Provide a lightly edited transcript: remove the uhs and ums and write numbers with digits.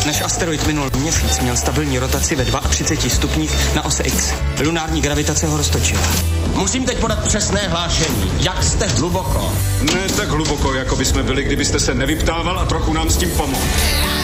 Náš asteroid minul měsíc měl stabilní rotaci ve 32 stupních na ose X. Lunární gravitace ho roztočila. Musím teď podat přesné hlášení. Jak jste hluboko? Ne tak hluboko, jako by jsme byli, kdybyste se nevyptával a trochu nám s tím pomohl.